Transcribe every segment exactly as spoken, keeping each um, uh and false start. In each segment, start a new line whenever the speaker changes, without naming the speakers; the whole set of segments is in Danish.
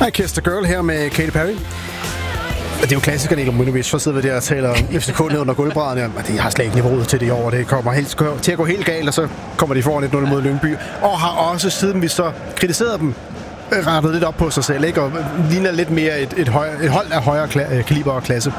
Hej, Kester Girl her med Katy Perry. Det er jo klassikerne i Lomonovic, så sidder vi der og taler om F C K ned under gulvbrædderne. De har slet ikke niveauet til det i år. Det kommer helt, til at gå helt galt, og så kommer de foran et nul mod Lyngby. Og har også, siden vi så kritiserede dem, rettet lidt op på sig selv, ikke? Og ligner lidt mere et, et, høj, et hold af højere kla- kaliber og klasse.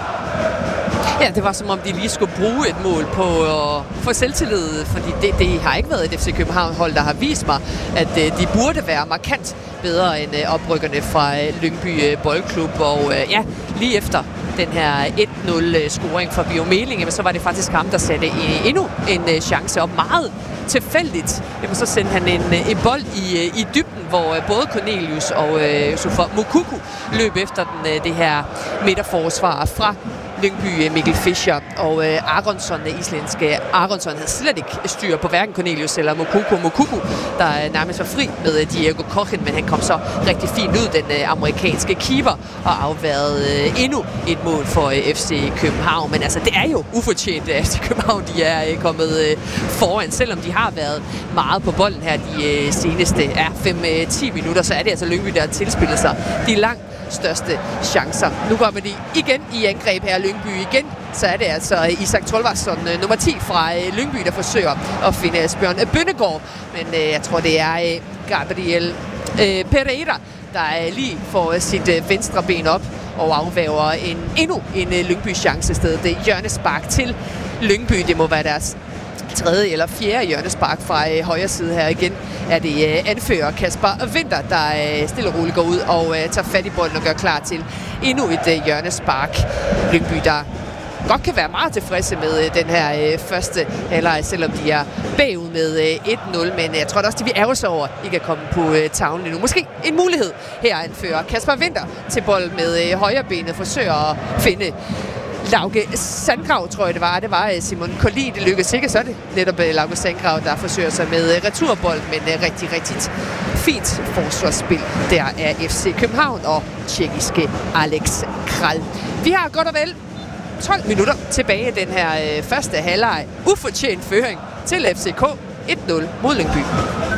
Ja, det var som om de lige skulle bruge et mål på at få selvtillid, fordi det, det har ikke været et F C København-hold, der har vist mig, at uh, de burde være markant bedre end uh, oprykkerne fra uh, Lyngby uh, Boldklub. Og uh, ja, lige efter den her et nul-scoring fra Bio Meling, så var det faktisk ham, der satte uh, endnu en uh, chance op meget tilfældigt. Jamen, så sendte han en, en bold i, i dybden, hvor både Cornelius og øh, Sofa Moukoko løb efter den, øh, det her midterforsvar fra Lyngby, Mikkel Fischer. Og øh, Aronsson, islandske Aronsson, havde slet ikke styr på hverken Cornelius eller Moukoko. Moukoko, der nærmest var fri med øh, Diego Kochen, men han kom så rigtig fint ud, den øh, amerikanske keeper, og afværede øh, endnu et mål for øh, F C København. Men altså, det er jo ufortjent, at F C København de er øh, kommet øh, foran, selvom de har været meget på bolden her de øh, seneste ja, fem til ti minutter, så er det altså Lyngby, der tilspiller sig de langt største chancer. Nu kommer de igen i angreb her, Lyngby igen. Så er det altså Isak Tolvarsson, nummer ti fra øh, Lyngby, der forsøger at finde Asbjørn Bønnegård. Men øh, jeg tror, det er øh, Gabriel øh, Pereira, der øh, lige får sit øh, venstre ben op og afvæver en, endnu en øh, Lyngby-chance sted. Det er hjørnespark til Lyngby. Det må være deres tredje eller fjerde hjørnespark fra øh, højre side her. Igen er det øh, anfører Kasper Winther, der øh, stille og roligt går ud og øh, tager fat i bolden og gør klar til endnu et øh, hjørnespark. Lyngby, der godt kan være meget tilfredse med øh, den her øh, første halvleg, selvom de er bagud med øh, et nul. Men jeg tror da også, de vil ærge sig over, ikke at komme på øh, tavlen endnu. Måske en mulighed her anfører Kasper Winther til bold med øh, højre benet, forsøger at finde Lauke Sandgrav, tror jeg det var. Det var Simon Collin. Det lykkedes ikke, så er det netop Lauke Sandgrav, der forsøger sig med returbold, men rigtig, rigtig fint forsvarsspil der er F C København og tjekkiske Alex Kral. Vi har godt og vel tolv minutter tilbage i den her første halvleg. Ufortjent føring til F C K. et nul mod Lyngby.